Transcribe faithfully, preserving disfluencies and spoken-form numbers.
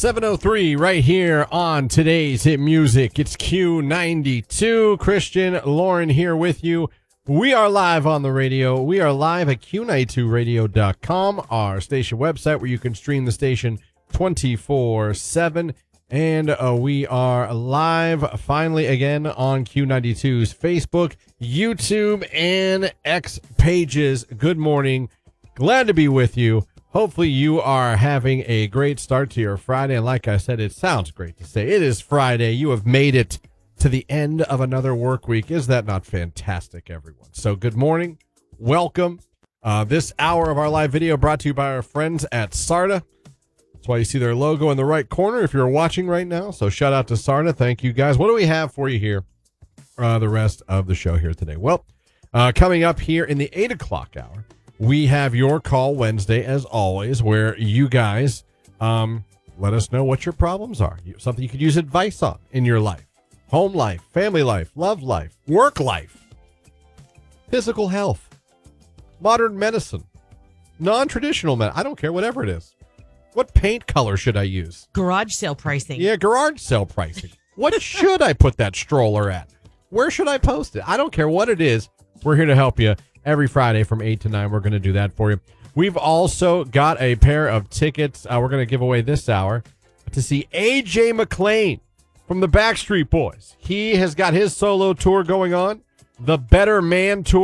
seven oh three right here on today's Hit Music. It's Q ninety-two. Christian, Lauren here with you. We are live on the radio. We are live at Q ninety-two radio dot com, our station website where you can stream the station twenty-four seven. And uh, we are live finally again on Q ninety-two's Facebook, YouTube, and X pages. Good morning. Glad to be with you. Hopefully you are having a great start to your Friday. And like I said, it sounds great to say it is Friday. You have made it to the end of another work week. Is that not fantastic, everyone? So good morning. Welcome. Uh, this hour of our live video brought to you by our friends at Sarda. That's why you see their logo in the right corner if you're watching right now. So shout out to Sarda. Thank you, guys. What do we have for you here uh, the rest of the show here today? Well, uh, coming up here in the eight o'clock hour, we have your call Wednesday, as always, where you guys um, let us know what your problems are. Something you could use advice on in your life. Home life, family life, love life, work life, physical health, modern medicine, non-traditional medicine. I don't care, whatever it is. What paint color should I use? Garage sale pricing. Yeah, garage sale pricing. What should I put that stroller at? Where should I post it? I don't care what it is. We're here to help you. Every Friday from eight to nine, we're going to do that for you. We've also got a pair of tickets uh, we're going to give away this hour to see A J McLean from the Backstreet Boys. He has got his solo tour going on, the Better Man Tour.